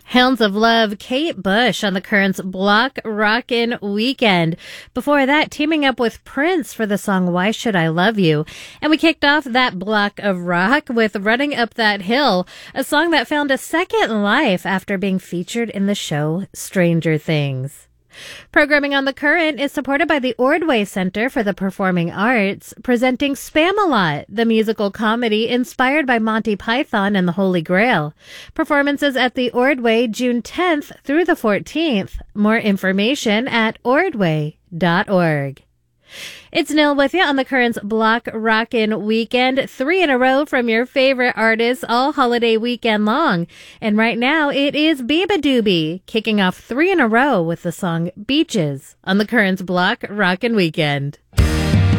Hounds of Love, Kate Bush on the Currents' Block Rockin' Weekend. Before that, teaming up with Prince for the song Why Should I Love You? And we kicked off that block of rock with Running Up That Hill, a song that found a second life after being featured in the show Stranger Things. Programming on The Current is supported by the Ordway Center for the Performing Arts, presenting Spamalot, the musical comedy inspired by Monty Python and the Holy Grail. Performances at the Ordway June 10th through the 14th. More information at ordway.org. It's Nil with you on the Currents' Block Rockin' Weekend. 3 in a row from your favorite artists all holiday weekend long. And right now it is Beabadoobee kicking off 3 in a row with the song Beaches on the Currents' Block Rockin' Weekend.